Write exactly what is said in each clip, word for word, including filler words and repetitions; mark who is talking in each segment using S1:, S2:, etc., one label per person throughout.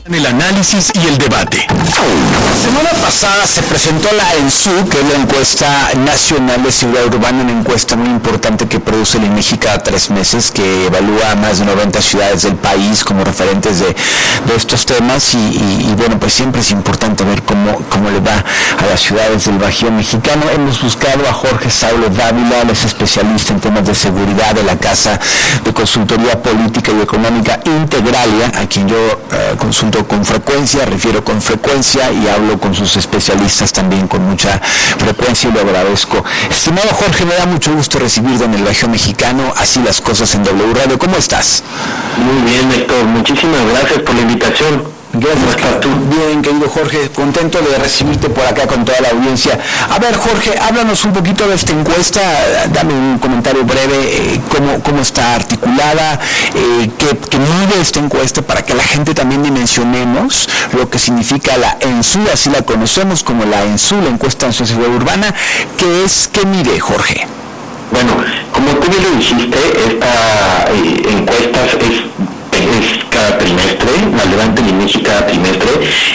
S1: En el análisis y el debate.
S2: La semana pasada se presentó la ENSU, que es la encuesta nacional de seguridad urbana, una encuesta muy importante que produce el INEGI cada tres meses, que evalúa a más de noventa ciudades del país como referentes de, de estos temas y, y, y bueno, pues siempre es importante ver cómo, cómo le va a las ciudades del Bajío mexicano. Hemos buscado a Jorge Saulo Dávila, él es especialista en temas de seguridad de la Casa de Consultoría Política y Económica Integralia, a quien yo uh, consulto con frecuencia, refiero con frecuencia y hablo con sus especialistas también con mucha frecuencia y lo agradezco. Estimado Jorge, me da mucho gusto recibirte en el Bajío Mexicano, así las cosas en W Radio. ¿Cómo estás?
S3: Muy bien, Héctor, muchísimas gracias por la invitación.
S2: Gracias, tú. Bien, querido Jorge, contento de recibirte por acá con toda la audiencia. A ver, Jorge, háblanos un poquito de esta encuesta, dame un comentario breve, eh, cómo, cómo está articulada, eh, qué, qué mide esta encuesta para que la gente también dimensionemos lo que significa la ENSU, así la conocemos como la ENSU, la encuesta en sociedad urbana, ¿qué es, qué mide, Jorge?
S3: Bueno, como tú bien lo dijiste, esta eh, encuesta es es cada trimestre, la levanta el INEGI cada trimestre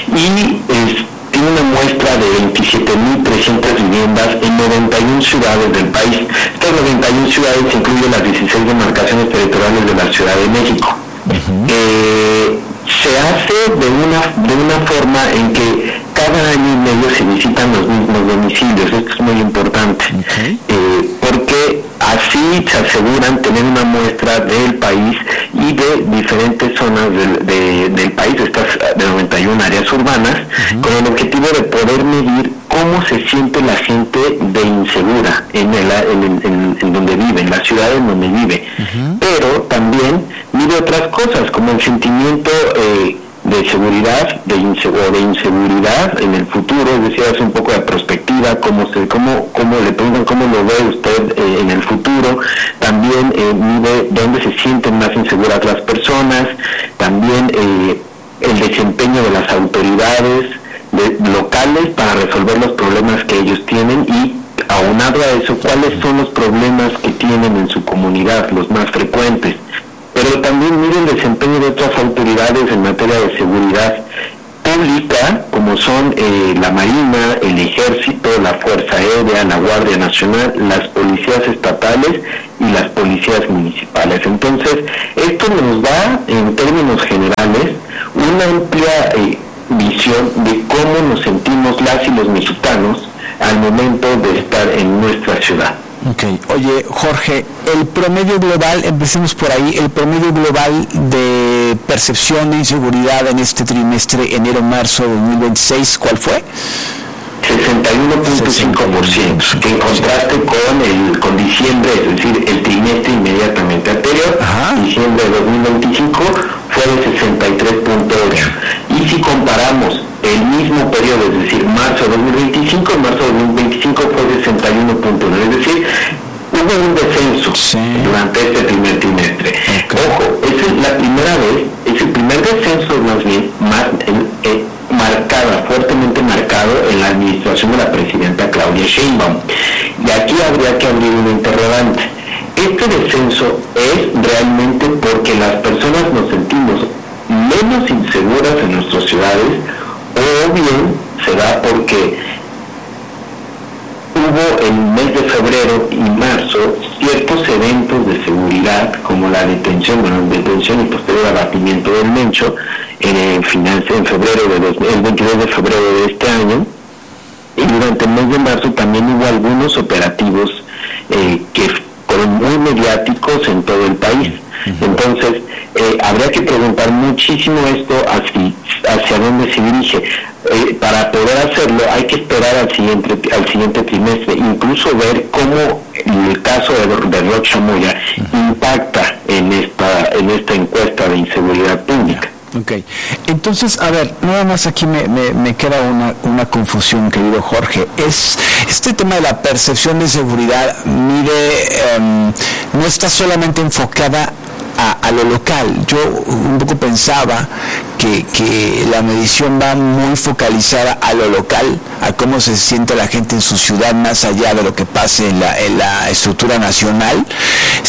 S3: y es, tiene una muestra de veintisiete mil trescientas viviendas en noventa y una ciudades del país. Estas noventa y una ciudades incluyen las dieciséis demarcaciones territoriales de la Ciudad de México. Uh-huh. Eh, se hace de una, de una forma en que cada año y medio se visitan los mismos domicilios. Esto es muy importante, okay. eh, porque así se aseguran tener una muestra del país y de diferentes zonas del, de, del país, estas de noventa y una áreas urbanas, uh-huh. con el objetivo de poder medir cómo se siente la gente de insegura en, el, en, en, en donde vive, en la ciudad en donde vive. Uh-huh. Pero también mide otras cosas, como el sentimiento eh, de seguridad de inseg- o de inseguridad en el futuro, es decir, hace un poco de perspectiva, cómo se, cómo, cómo le preguntan cómo lo ve usted eh, en el futuro, también eh, mide dónde se sienten más inseguras las personas, también eh, el desempeño de las autoridades de, locales para resolver los problemas que ellos tienen y aunado a eso, cuáles son los problemas que tienen en su comunidad, los más frecuentes. Pero también mire el desempeño de otras autoridades en materia de seguridad pública, como son eh, la Marina, el Ejército, la Fuerza Aérea, la Guardia Nacional, las policías estatales y las policías municipales. Entonces, esto nos da, en términos generales, una amplia eh, visión de cómo nos sentimos las y los mexicanos al momento de estar en nuestra ciudad.
S2: Ok, oye Jorge, el promedio global, empecemos por ahí, el promedio global de percepción de inseguridad en este trimestre enero-marzo de dos mil veintiséis, ¿cuál fue?
S3: sesenta y uno punto cinco por ciento, que en contraste con el con diciembre, es decir, el trimestre inmediatamente anterior, Ajá. diciembre de dos mil veinticinco, fue de sesenta y tres punto ocho. Y si comparamos el mismo periodo, es decir, marzo de dos mil veinticinco, marzo de dos mil veinticinco fue sesenta y uno punto nueve, es decir, hubo un descenso sí. durante este primer trimestre. Okay. Ojo, esa es la primera vez, es el primer descenso más bien, más, eh, eh, marcada, fuertemente marcado en la administración de la presidenta Claudia Sheinbaum. Y aquí habría que abrir un interrogante. Este descenso es realmente porque las personas nos sentimos menos inseguras en nuestras ciudades, o bien se da porque hubo en el mes de febrero y marzo ciertos eventos de seguridad, como la detención, bueno, detención y posterior abatimiento del Mencho, en, final, en febrero de dos, el veintidós de febrero de este año, y durante el mes de marzo también hubo algunos operativos eh, que fueron muy mediáticos en todo el país. Entonces, eh, habría que preguntar muchísimo esto hacia, hacia dónde se dirige. Eh, para poder hacerlo hay que esperar al siguiente al siguiente trimestre, incluso ver cómo el caso de, de Rocha Moya impacta en esta en esta encuesta de inseguridad pública.
S2: Ok, entonces, a ver, nada más aquí me, me, me queda una, una confusión, querido Jorge. Es este tema de la percepción de seguridad, mire, um, no está solamente enfocada a, a lo local. Yo un poco pensaba que, que la medición va muy focalizada a lo local, a cómo se siente la gente en su ciudad, más allá de lo que pase en la, en la estructura nacional.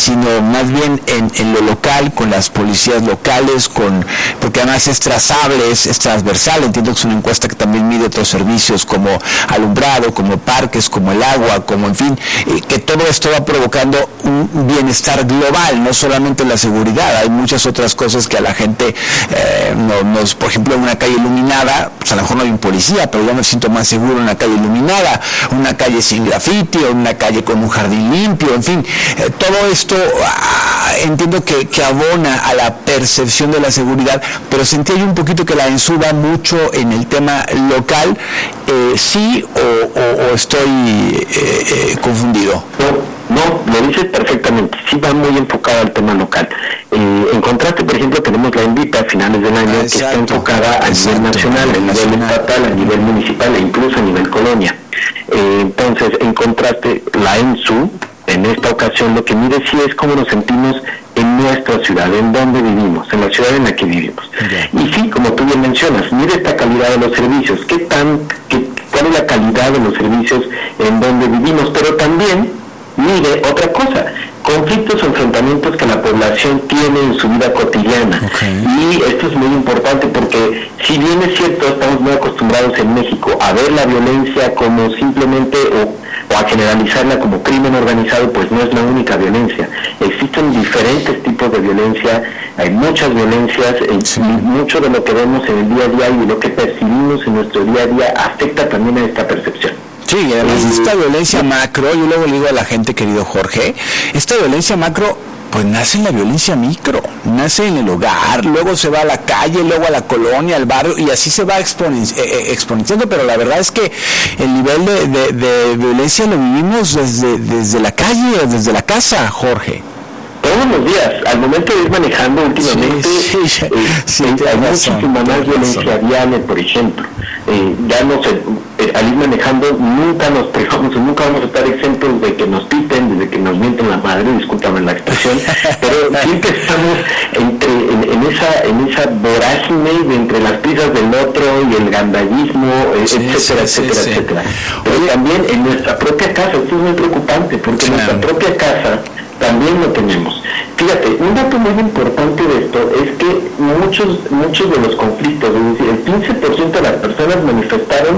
S2: sino más bien en, en lo local, con las policías locales, con porque además es trazable, es, es transversal. Entiendo que es una encuesta que también mide otros servicios como alumbrado, como parques, como el agua, como en fin, eh, que todo esto va provocando un bienestar global, no solamente la seguridad. Hay muchas otras cosas que a la gente, eh, no, nos, por ejemplo, en una calle iluminada, pues a lo mejor no hay un policía, pero yo me siento más seguro en una calle iluminada, una calle sin grafiti, o una calle con un jardín limpio, en fin, eh, todo esto ah, entiendo que, que abona a la percepción de la seguridad, pero sentí yo un poquito que la ENSU va mucho en el tema local, eh, sí o, o, o estoy eh, eh, confundido.
S3: No, no, lo dices perfectamente, sí va muy enfocada al tema local. Eh, en contraste, por ejemplo, tenemos la INVITA a finales del año, ah, que está enfocada a exacto, nivel nacional, a nivel nacional. estatal, a nivel municipal e incluso a nivel colonia. Eh, entonces, en contraste, la ENSU, en esta ocasión, lo que mide sí es cómo nos sentimos en nuestra ciudad, en donde vivimos, en la ciudad en la que vivimos. Okay. Y sí, como tú bien mencionas, mide esta calidad de los servicios, qué tan, qué, cuál es la calidad de los servicios en donde vivimos, pero también mide otra cosa, conflictos o enfrentamientos que la población tiene en su vida cotidiana. Okay. Y esto es muy importante porque si bien es cierto, estamos muy acostumbrados en México a ver la violencia como simplemente o, o a generalizarla como crimen organizado, pues no es la única violencia. Existen diferentes tipos de violencia, hay muchas violencias, sí. Y mucho de lo que vemos en el día a día y lo que percibimos en nuestro día a día afecta también a esta percepción.
S2: Sí, y además esta violencia macro, yo luego le digo a la gente, querido Jorge, esta violencia macro, pues nace en la violencia micro, nace en el hogar, luego se va a la calle, luego a la colonia, al barrio, y así se va exponen- eh, exponenciando, pero la verdad es que el nivel de, de, de violencia lo vivimos desde, desde la calle, desde la casa, Jorge.
S3: Todos los días, al momento de ir manejando últimamente, sí, sí, eh, sí, eh, hay muchísima más violencia vial, por ejemplo. Eh, ya no sé, eh, al ir manejando nunca nos privamos, nunca vamos a estar exentos de que nos piten, de que nos mienten la madre, discúlpame la expresión, pero siempre estamos entre, en, en esa en esa vorágine de entre las prisas del otro y el gandallismo, eh, sí, etcétera, sí, etcétera, sí, etcétera. Sí. Pero Oye, también en nuestra propia casa, esto es muy preocupante, porque en nuestra propia casa también lo tenemos. Fíjate, un dato muy importante de esto es que muchos muchos de los conflictos, es decir, el quince por ciento de las personas manifestaron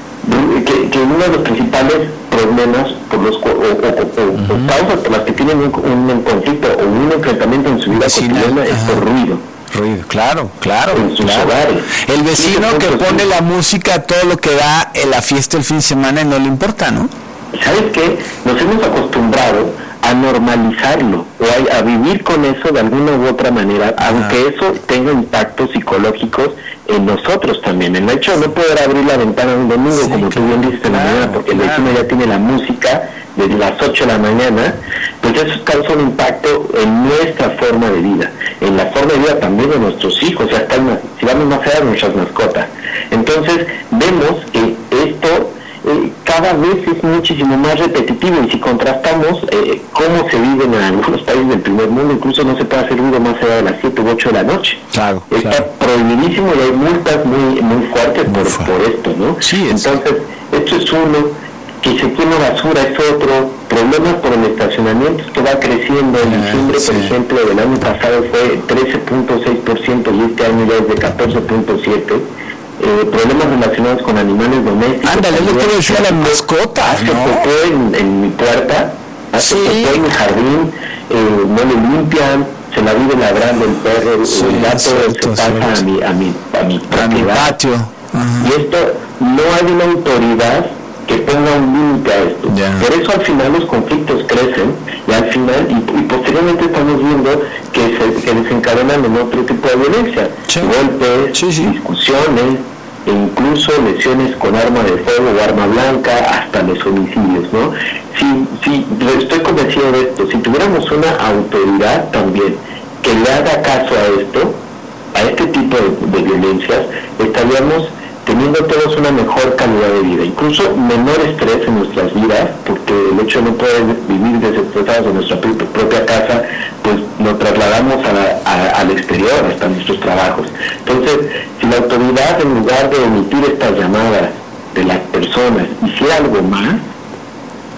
S3: que, que uno de los principales problemas por los o, o, o, uh-huh. o causas por las que tienen un, un conflicto o un enfrentamiento en su vida vecina, cotidiana es por ruido.
S2: Ruido, claro, claro.
S3: En sus
S2: claro.
S3: hogares.
S2: El vecino sí, que pone la música, todo lo que da en la fiesta el fin de semana y no le importa, ¿no?
S3: ¿Sabes qué? Nos hemos acostumbrado a normalizarlo o a, a vivir con eso de alguna u otra manera, ah. aunque eso tenga impactos psicológicos en nosotros también. El hecho de no poder abrir la ventana un domingo, sí, como claro, tú bien dices en la mañana, porque claro. el vecino ya tiene la música desde las ocho de la mañana, pues eso causa un impacto en nuestra forma de vida, en la forma de vida también de nuestros hijos, ya están, si vamos más allá de nuestras mascotas. Entonces vemos que esto Eh, cada vez es muchísimo más repetitivo, y si contrastamos eh, cómo se vive en algunos países del primer mundo, incluso no se puede hacer ruido más allá de las siete u ocho de la noche.
S2: Claro,
S3: está
S2: claro.
S3: prohibidísimo y hay multas muy muy fuertes muy por, fuerte. por esto, ¿no?
S2: Sí, es.
S3: Entonces, esto es uno, que se quema basura es otro, problemas por el estacionamiento que va creciendo. En ah, diciembre, sí. por ejemplo, del año pasado fue trece punto seis por ciento y este año ya es de catorce punto siete por ciento. Eh, problemas relacionados con animales domésticos.
S2: Ándale, yo quiero decir a las mascotas,
S3: hace ¿no? popó en, en mi puerta, hace sí. popó en mi jardín, eh, no le limpian, se la vive ladrando el perro, sí, el gato cierto, se pasa cierto. a mi a mi a mi
S2: a mi patio. Uh-huh.
S3: Y esto, no hay una autoridad que ponga un límite a esto. Yeah. Por eso al final los conflictos crecen y al final y, y posteriormente estamos viendo que se que desencadenan en otro tipo de violencia, sí. golpes, sí, sí. discusiones, e incluso lesiones con arma de fuego o arma blanca, hasta los homicidios, ¿no? Si, si estoy convencido de esto, si tuviéramos una autoridad también que le haga caso a esto, a este tipo de, de violencias, estaríamos teniendo todos una mejor calidad de vida, incluso menor estrés en nuestras vidas, porque el hecho de no poder vivir desestresados en nuestra propia casa, pues lo trasladamos a la, a, al exterior, hasta nuestros trabajos. Entonces, si la autoridad, en lugar de emitir estas llamadas de las personas, hiciera algo más,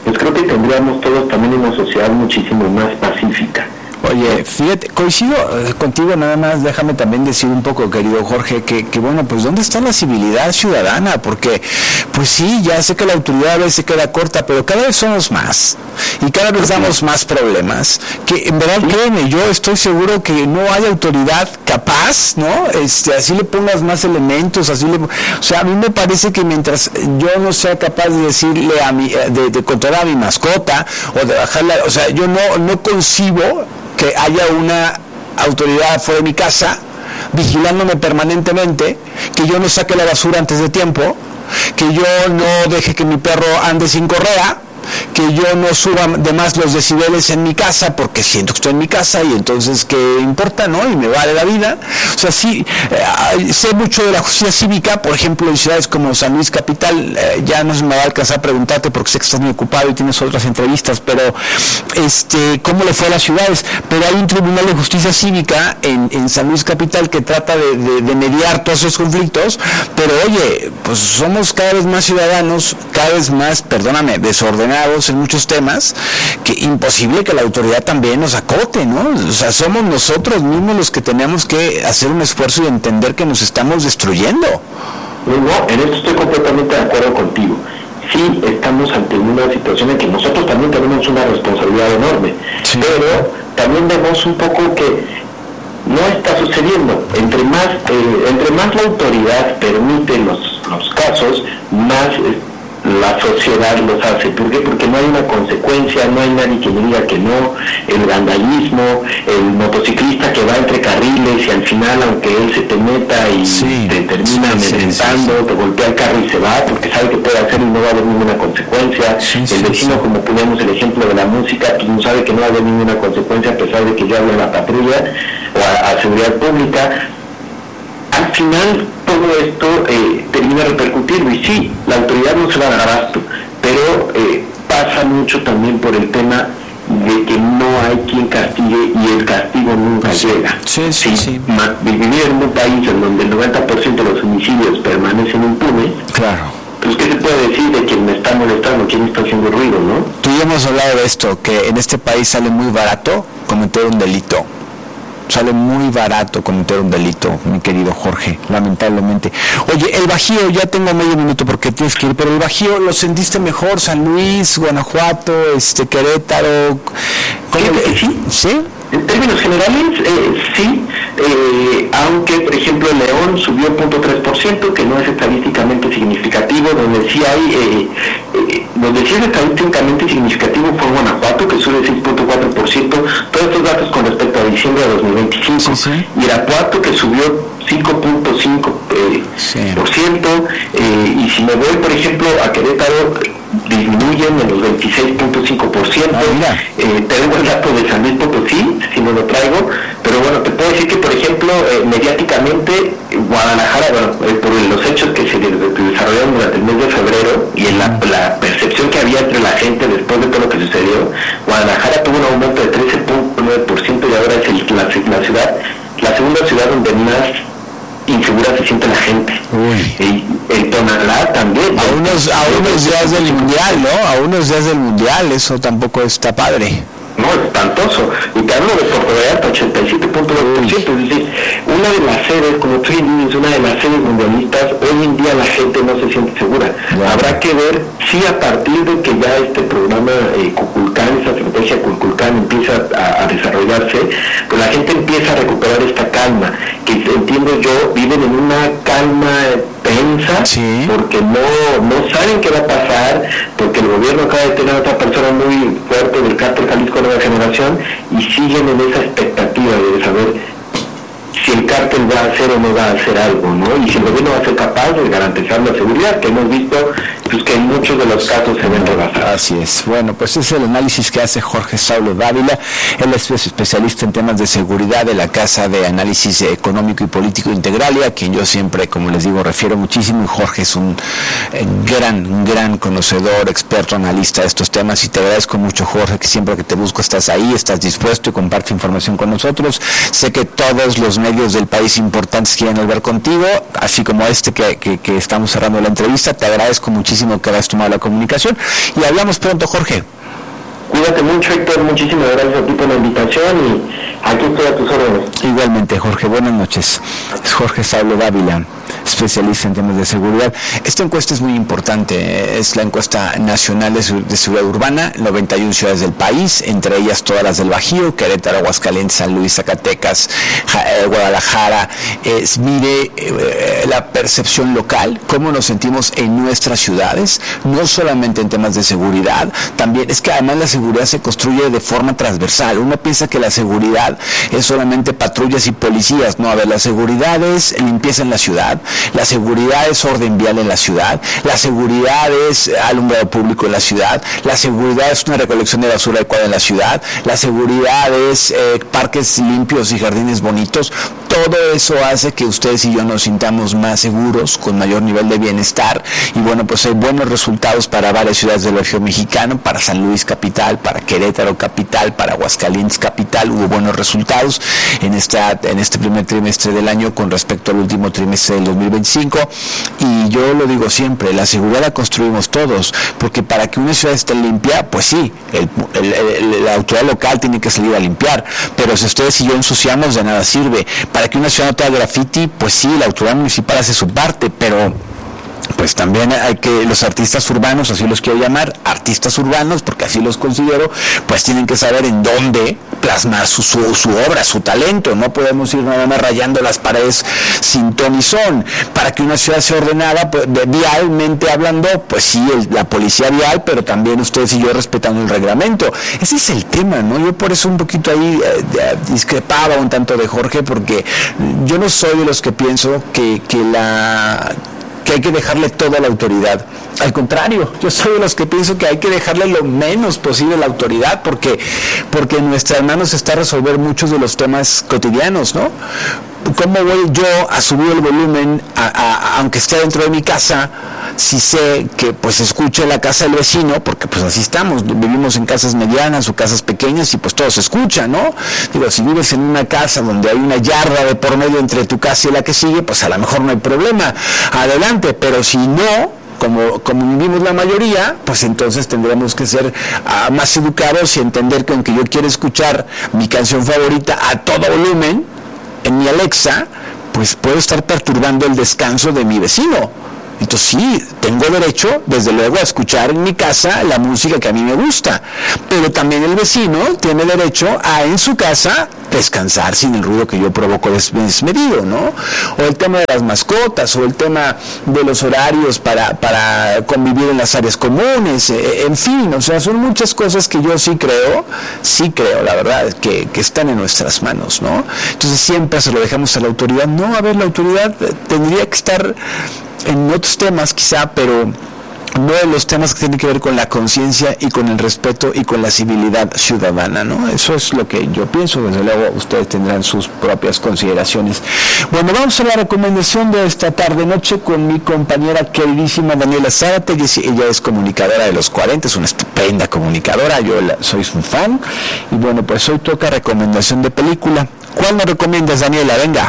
S3: pues creo que tendríamos todos también una sociedad muchísimo más pacífica.
S2: Oye, fíjate, coincido eh, contigo, nada más déjame también decir un poco, querido Jorge, que, que bueno, pues ¿dónde está la civilidad ciudadana? Porque, pues sí, ya sé que la autoridad a veces queda corta, pero cada vez somos más, y cada vez damos más problemas, que en verdad, créeme, yo estoy seguro que no hay autoridad capaz, ¿no? Este, así le pongas más elementos, así le... O sea, a mí me parece que mientras yo no sea capaz de decirle a mi, de, de controlar a mi mascota, o de bajarla, o sea, yo no, no concibo que haya una autoridad fuera de mi casa vigilándome permanentemente, que yo no saque la basura antes de tiempo, que yo no deje que mi perro ande sin correa, que yo no suba de más los decibeles en mi casa porque siento que estoy en mi casa y entonces qué importa, ¿no? Y me vale la vida. O sea, sí, eh, sé mucho de la justicia cívica, por ejemplo, en ciudades como San Luis Capital, eh, ya no se me va a alcanzar a preguntarte porque sé que estás muy ocupado y tienes otras entrevistas, pero este, ¿cómo le fue a las ciudades? Pero hay un tribunal de justicia cívica en, en San Luis Capital que trata de, de, de mediar todos esos conflictos, pero oye, pues somos cada vez más ciudadanos, cada vez más, perdóname, desordenados en muchos temas, que imposible que la autoridad también nos acote, ¿no? O sea, somos nosotros mismos los que tenemos que hacer un esfuerzo y entender que nos estamos destruyendo.
S3: No, no, en esto estoy completamente de acuerdo contigo. Sí, estamos ante una situación en que nosotros también tenemos una responsabilidad enorme, sí. Pero también vemos un poco que no está sucediendo. Entre más, eh, entre más la autoridad permite los, los casos, más... Eh, la sociedad los hace. ¿Por qué? Porque no hay una consecuencia, no hay nadie que me diga que no, el vandalismo, el motociclista que va entre carriles y al final, aunque él se te meta y sí, te termina sí, amedrentando, sí, sí, sí. te golpea el carro y se va porque sabe que puede hacer y no va a haber ninguna consecuencia. Sí, el vecino, sí, sí. como poníamos el ejemplo de la música, pues no sabe que no va a haber ninguna consecuencia a pesar de que yo hable a la patrulla o a, a seguridad pública. Al final todo esto eh, termina repercutiendo y sí, la autoridad no se va a dar abasto, pero eh, pasa mucho también por el tema de que no hay quien castigue y el castigo nunca sí. llega.
S2: Sí, sí, sí. sí.
S3: Ma- vivir en un país en donde el noventa por ciento de los homicidios permanecen impunes,
S2: claro.
S3: Pues, ¿qué se puede decir de quien me está molestando, quién está haciendo ruido, no?
S2: Tú y hemos hablado de esto, que en este país sale muy barato cometer un delito. Sale muy barato cometer un delito, mi querido Jorge, lamentablemente. Oye, el Bajío, ya tengo medio minuto porque tienes que ir, pero el Bajío, ¿lo sentiste mejor? San Luis, Guanajuato, este, Querétaro. ¿Cómo le...
S3: ¿Sí?
S2: ¿Sí?
S3: En términos generales, eh, sí, eh, aunque, por ejemplo, León subió cero punto tres por ciento, que no es estadísticamente significativo, donde sí hay, eh, eh, donde sí es estadísticamente significativo fue Guanajuato, que sube seis punto cuatro por ciento, todos estos datos con respecto a diciembre de dos mil veinticinco, sí, sí. Irapuato, que subió cinco punto cinco por ciento, eh, sí. eh, y si me voy, por ejemplo, a Querétaro, disminuyen en los veintiséis punto cinco por ciento. Ah, eh, tengo el dato de San Luis Potosí, si no lo traigo, pero bueno, te puedo decir que, por ejemplo, eh, mediáticamente, Guadalajara, bueno, eh, por los hechos que se desarrollaron durante el mes de febrero y en la, la percepción que había entre la gente después de todo lo que sucedió, Guadalajara tuvo un aumento de trece punto nueve por ciento y ahora es el, la, la ciudad, la segunda ciudad donde más insegura se siente la gente.
S2: Uy.
S3: El Tonalá también.
S2: A unos, a unos días del mundial, ¿no? A unos días del mundial, eso tampoco está padre.
S3: No, espantoso. Y te hablo de Puerto Vallarta, ochenta y siete punto dos por ciento. Es decir, una de las sedes, como tú dices, una de las sedes mundialistas, hoy en día la gente no se siente segura. Wow. Habrá que ver si a partir de que ya este programa eh, Kukulkan, esa estrategia Kukulkan empieza a, a desarrollarse, pues la gente empieza a recuperar esta calma, que entiendo yo, viven en una calma tensa, sí. porque no, no saben qué va a pasar, porque el gobierno acaba de tener a otra persona muy fuerte del cártel Jalisco Nueva Generación y siguen en esa expectativa de saber si el cártel va a hacer o no va a hacer algo, ¿no? Y si el gobierno va a ser capaz de garantizar la seguridad, que hemos visto pues, que en muchos de los casos se ven rebasados.
S2: Así es. Bueno, pues es el análisis que hace Jorge Saulo Dávila. Él es especialista en temas de seguridad de la Casa de Análisis Económico y Político Integralia, a quien yo siempre, como les digo, refiero muchísimo. Y Jorge es un eh, gran, un gran conocedor, experto, analista de estos temas. Y te agradezco mucho, Jorge, que siempre que te busco estás ahí, estás dispuesto y compartes información con nosotros. Sé que todos los medios del país importantes quieren hablar contigo, así como este que, que, que estamos cerrando la entrevista. Te agradezco muchísimo muchísimo que hayas tomado la comunicación y hablamos pronto, Jorge.
S3: Cuídate mucho, Héctor, muchísimas gracias a ti por la invitación y aquí estoy a tus órdenes.
S2: Igualmente, Jorge, buenas noches. Es Jorge Saulo Dávila, especialista en temas de seguridad. Esta encuesta es muy importante, es la encuesta nacional de, de seguridad urbana, noventa y una ciudades del país, entre ellas todas las del Bajío, Querétaro, Aguascalientes, San Luis, Zacatecas, eh, Guadalajara. Eh, mire eh, la percepción local, cómo nos sentimos en nuestras ciudades, no solamente en temas de seguridad, también es que además la seguridad se construye de forma transversal. Uno piensa que la seguridad es solamente patrullas y policías. No, a ver, la seguridad es limpieza en la ciudad, la seguridad es orden vial en la ciudad, la seguridad es alumbrado público en la ciudad, la seguridad es una recolección de basura adecuada en la ciudad, la seguridad es eh, parques limpios y jardines bonitos. Todo eso hace que ustedes y yo nos sintamos más seguros, con mayor nivel de bienestar, y bueno, pues hay buenos resultados para varias ciudades del Bajío mexicano, para San Luis capital, para Querétaro capital, para Aguascalientes capital. Hubo buenos resultados en esta en este primer trimestre del año con respecto al último trimestre del dos mil veinticinco, y yo lo digo siempre, la seguridad la construimos todos, porque para que una ciudad esté limpia, pues sí, el, el, el, la autoridad local tiene que salir a limpiar, pero si ustedes y yo ensuciamos, de nada sirve. Para que una ciudad no tenga graffiti, pues sí, la autoridad municipal hace su parte, pero pues también hay que, los artistas urbanos, así los quiero llamar, artistas urbanos, porque así los considero, pues tienen que saber en dónde plasmar su, su, su obra, su talento. No podemos ir nada más rayando las paredes sin ton y son. Para que una ciudad sea ordenada, pues, vialmente hablando, pues sí, el, la policía vial, pero también ustedes y yo respetando el reglamento. Ese es el tema, ¿no? Yo por eso un poquito ahí eh, discrepaba un tanto de Jorge, porque yo no soy de los que pienso que, que la... que hay que dejarle todo a la autoridad. Al contrario, yo soy de los que pienso que hay que dejarle lo menos posible a la autoridad, porque, porque en nuestras manos está resolver muchos de los temas cotidianos, ¿no? ¿Cómo voy yo a subir el volumen, a, a, aunque esté dentro de mi casa, si sé que pues escuche la casa del vecino? Porque pues así estamos, vivimos en casas medianas o casas pequeñas y pues todo se escucha, ¿no? Digo, si vives en una casa donde hay una yarda de por medio entre tu casa y la que sigue, pues a lo mejor no hay problema, adelante, pero si no, Como, como vivimos la mayoría, pues entonces tendremos que ser uh, más educados y entender que aunque yo quiera escuchar mi canción favorita a todo volumen en mi Alexa, pues puedo estar perturbando el descanso de mi vecino. Entonces sí, tengo derecho, desde luego, a escuchar en mi casa la música que a mí me gusta, pero también el vecino tiene derecho a, en su casa, descansar sin el ruido que yo provoco desmedido, ¿no? O el tema de las mascotas, o el tema de los horarios para, para convivir en las áreas comunes, eh, en fin, o sea, son muchas cosas que yo sí creo, sí creo, la verdad, que, que están en nuestras manos, ¿no? Entonces siempre se lo dejamos a la autoridad. No, a ver, la autoridad tendría que estar en otros temas quizá, pero no en los temas que tienen que ver con la conciencia y con el respeto y con la civilidad ciudadana, ¿no? Eso es lo que yo pienso. Desde luego ustedes tendrán sus propias consideraciones. Bueno, vamos a la recomendación de esta tarde-noche con mi compañera queridísima Daniela Zárate. Ella es comunicadora de los cuarenta, es una estupenda comunicadora, yo la, soy su fan, y bueno, pues hoy toca recomendación de película. ¿Cuál nos recomiendas, Daniela? Venga.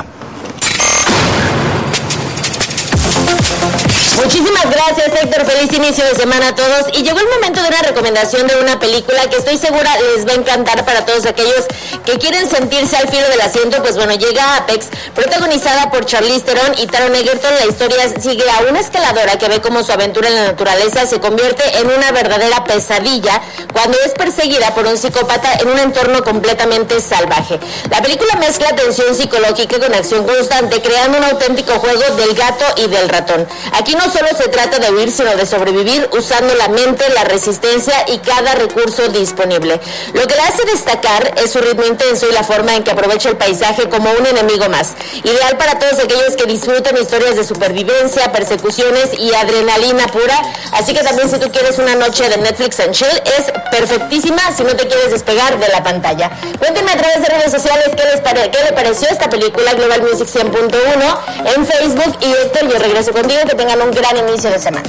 S4: Muchísimas gracias, Héctor. Feliz inicio de semana a todos. Y llegó el momento de una recomendación de una película que estoy segura les va a encantar para todos aquellos que quieren sentirse al filo del asiento. Pues bueno, llega Apex, protagonizada por Charlize Theron y Taron Egerton. La historia sigue a una escaladora que ve cómo su aventura en la naturaleza se convierte en una verdadera pesadilla cuando es perseguida por un psicópata en un entorno completamente salvaje. La película mezcla tensión psicológica con acción constante, creando un auténtico juego del gato y del ratón. Aquí no solo se trata de huir, sino de sobrevivir usando la mente, la resistencia y cada recurso disponible. Lo que la hace destacar es su ritmo intenso y la forma en que aprovecha el paisaje como un enemigo más. Ideal para todos aquellos que disfrutan historias de supervivencia, persecuciones y adrenalina pura. Así que también, si tú quieres una noche de Netflix and chill, es perfectísima si no te quieres despegar de la pantalla. Cuéntenme a través de redes sociales qué les, pare- qué les pareció esta película, Global Music cien punto uno en Facebook. Y Héctor, yo regreso contigo, que tengan un gran inicio de semana.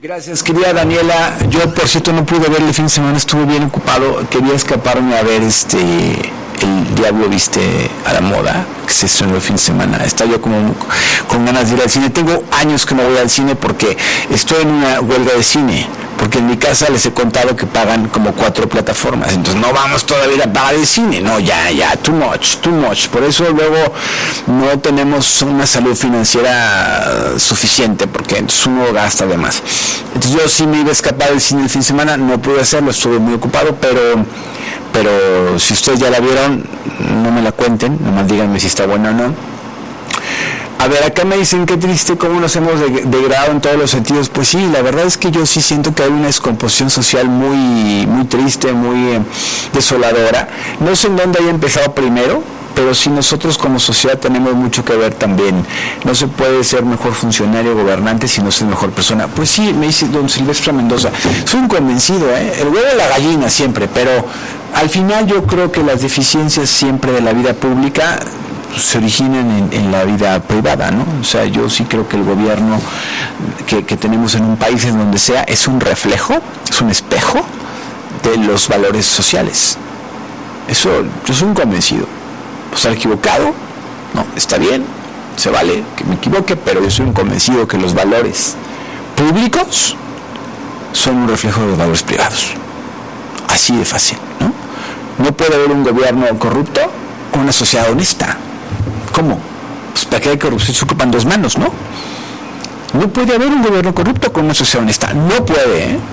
S2: Gracias, querida Daniela. Yo, por cierto, no pude ver el fin de semana, estuve bien ocupado. Quería escaparme a ver este El Diablo Viste a la Moda, que se estrenó el fin de semana. Estaba yo como con ganas de ir al cine. Tengo años que no voy al cine porque estoy en una huelga de cine. Porque en mi casa les he contado que pagan como cuatro plataformas, entonces no vamos todavía a pagar el cine, no, ya, ya, too much, too much, por eso luego no tenemos una salud financiera suficiente, porque entonces uno gasta de más. Entonces yo sí me iba a escapar del cine el fin de semana, no pude hacerlo, estuve muy ocupado, pero pero si ustedes ya la vieron, no me la cuenten, nomás díganme si está buena o no. A ver, acá me dicen qué triste cómo nos hemos degradado en todos los sentidos. Pues sí, la verdad es que yo sí siento que hay una descomposición social muy muy triste, muy eh, desoladora. No sé en dónde haya empezado primero, pero sí nosotros como sociedad tenemos mucho que ver también. No se puede ser mejor funcionario o gobernante si no es mejor persona. Pues sí, me dice don Silvestre Mendoza, soy un convencido, ¿eh? El huevo de la gallina siempre, pero al final yo creo que las deficiencias siempre de la vida pública se originan en, en la vida privada, ¿no? O sea, yo sí creo que el gobierno que, que tenemos en un país, en donde sea, es un reflejo, es un espejo de los valores sociales. Eso, yo soy un convencido. ¿Estar equivocado? No, está bien, se vale que me equivoque, pero yo soy un convencido que los valores públicos son un reflejo de los valores privados. Así de fácil, ¿no? No puede haber un gobierno corrupto con una sociedad honesta. ¿Cómo? Pues para que haya corrupción se ocupan dos manos, ¿no? No puede haber un gobierno corrupto con una sociedad honesta. No puede, ¿eh?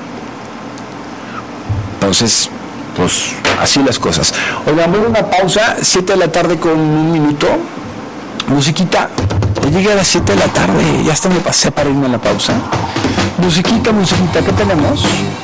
S2: Entonces, pues así las cosas. Oigan, voy a una pausa, siete de la tarde con un minuto. Musiquita. Ya llegué a las siete de la tarde, ya hasta me pasé para irme a la pausa. Musiquita, musiquita, ¿qué tenemos?